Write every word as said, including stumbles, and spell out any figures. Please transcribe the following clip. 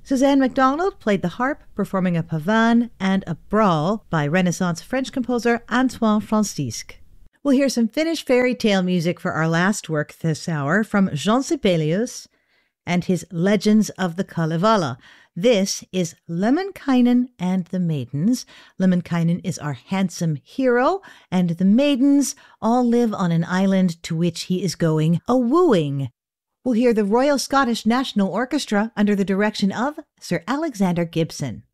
Suzanne MacDonald played the harp, performing a pavane and a brawl by Renaissance French composer Antoine Francisque. We'll hear some Finnish fairy tale music for our last work this hour from Jean Sibelius and his Legends of the Kalevala. This is Lemminkainen and the Maidens. Lemminkainen is our handsome hero, and the maidens all live on an island to which he is going a-wooing. We'll hear the Royal Scottish National Orchestra under the direction of Sir Alexander Gibson.